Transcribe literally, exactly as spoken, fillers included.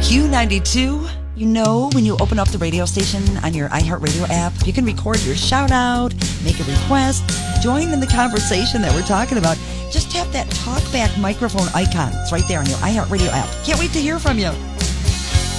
Q ninety-two. You know, when you open up the radio station on your iHeartRadio app, you can record your shout out, make a request, join in the conversation that we're talking about. Just tap that talkback microphone icon. It's right there on your iHeartRadio app. Can't wait to hear from you.